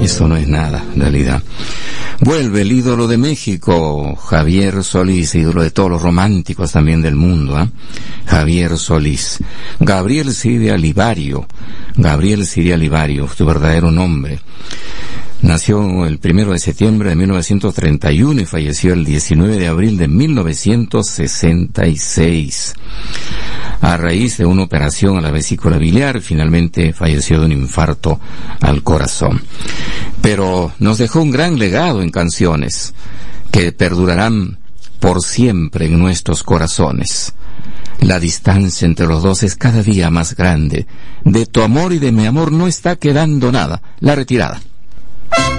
Esto no es nada, en realidad. Vuelve el ídolo de México, Javier Solís, ídolo de todos los románticos también del mundo, ¿eh? Javier Solís. Gabriel Siria Livario, su verdadero nombre. Nació el 1 de septiembre de 1931 y falleció el 19 de abril de 1966. A raíz de una operación a la vesícula biliar, finalmente falleció de un infarto al corazón. Pero nos dejó un gran legado en canciones que perdurarán por siempre en nuestros corazones. La distancia entre los dos es cada día más grande. De tu amor y de mi amor no está quedando nada. La retirada.